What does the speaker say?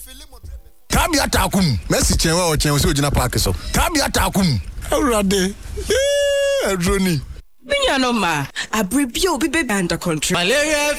Kabia takum. Messi chenwa o chenwa so jina park so. Kabia takum. Awurade. Adroni. Binya no ma. Abribio bi be under control. Malaria